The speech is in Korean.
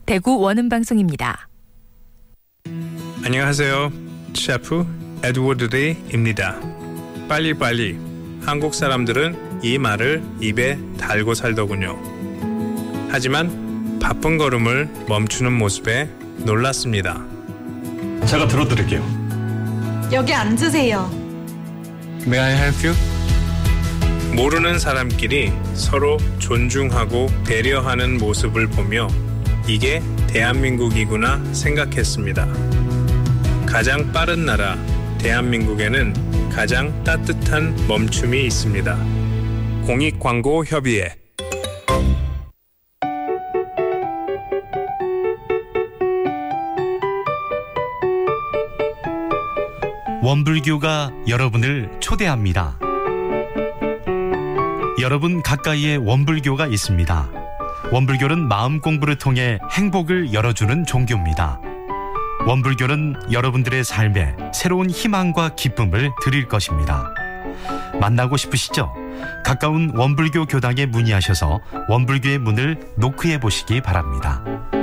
대구 원음방송입니다. 안녕하세요. 셰프 에드워드 데이입니다. 빨리빨리. 한국 사람들은 이 말을 입에 달고 살더군요. 하지만 바쁜 걸음을 멈추는 모습에 놀랐습니다. 제가 들어드릴게요. 여기 앉으세요. May I help you? 모르는 사람끼리 서로 존중하고 배려하는 모습을 보며 이게 대한민국이구나 생각했습니다. 가장 빠른 나라 대한민국에는 가장 따뜻한 멈춤이 있습니다. 공익광고협의회. 원불교가 여러분을 초대합니다. 여러분 가까이에 원불교가 있습니다. 원불교는 마음 공부를 통해 행복을 열어주는 종교입니다. 원불교는 여러분들의 삶에 새로운 희망과 기쁨을 드릴 것입니다. 만나고 싶으시죠? 가까운 원불교 교당에 문의하셔서 원불교의 문을 노크해 보시기 바랍니다.